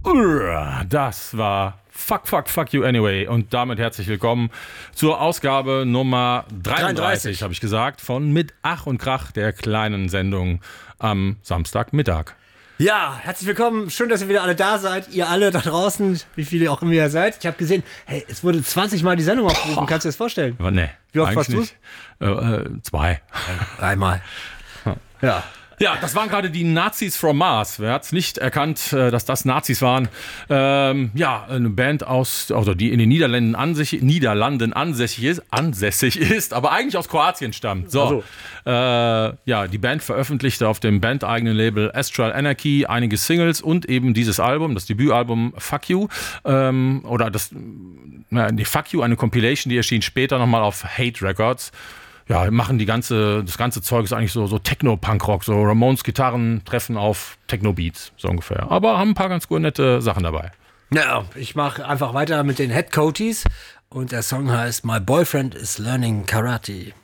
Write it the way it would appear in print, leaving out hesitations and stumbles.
Das war Fuck You Anyway. Und damit herzlich willkommen zur Ausgabe Nummer 33, habe ich gesagt, von Mit Ach und Krach, der kleinen Sendung am Samstagmittag. Ja, herzlich willkommen. Schön, dass ihr wieder alle da seid. Ihr alle da draußen, wie viele auch immer ihr seid. Ich habe gesehen, hey, es wurde 20 Mal die Sendung aufgerufen. Kannst du dir das vorstellen? Aber nee. Wie oft warst du? 2. 3 Mal. Ja. Ja, das waren gerade die Nazis from Mars. Wer hat es nicht erkannt, dass das Nazis waren? Eine Band die in den Niederlanden ansässig ist, aber eigentlich aus Kroatien stammt. So. Die Band veröffentlichte auf dem bandeigenen Label Astral Anarchy einige Singles und eben dieses Album, das Debütalbum Fuck You. Fuck You, eine Compilation, die erschien später nochmal auf Hate Records. Ja, machen das ganze Zeug ist eigentlich so Techno-Punk-Rock, so Ramones-Gitarren treffen auf Techno-Beats, so ungefähr. Aber haben ein paar ganz gute, nette Sachen dabei. Ja, ich mache einfach weiter mit den Head Coaties und der Song heißt My Boyfriend is Learning Karate.